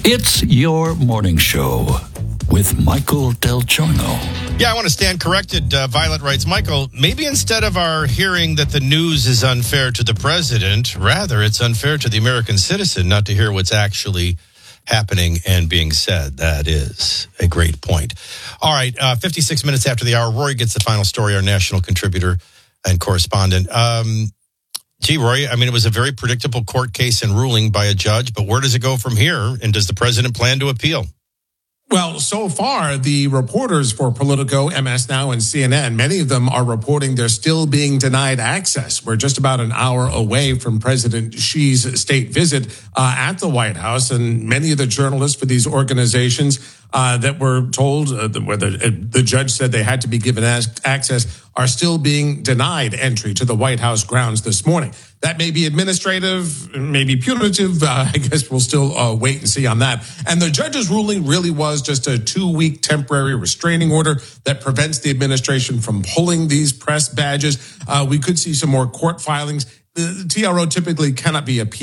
It's your morning show with Michael Del Giorno. Yeah, I want to stand corrected. Violet writes, Michael, maybe instead of our hearing that the news is unfair to the president, rather it's unfair to the American citizen not to hear what's actually happening and being said. That is a great point. All right, 56 minutes after the hour, Rory gets the final story, our national contributor and correspondent. Rory, I mean, it was a very predictable court case and ruling by a judge, but where does it go from here? And does the president plan to appeal? Well, so far, the reporters for Politico, MS Now, and CNN, many of them are reporting they're still being denied access. We're just about an hour away from President Xi's state visit at the White House, and many of the journalists for these organizations that were told, where the judge said they had to be given access, are still being denied entry to the White House grounds this morning. That may be administrative, maybe punitive. I guess we'll still wait and see on that. And the judge's ruling really was just a 2-week temporary restraining order that prevents the administration from pulling these press badges. We could see some more court filings. The TRO typically cannot be appealed.